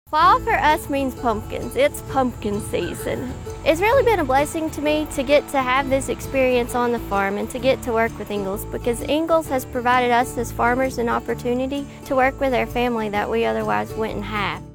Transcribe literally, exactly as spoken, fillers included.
Fall for us means pumpkins. It's pumpkin season. It's really been a blessing to me to get to have this experience on the farm and to get to work with Ingalls, because Ingalls has provided us as farmers an opportunity to work with our family that we otherwise wouldn't have.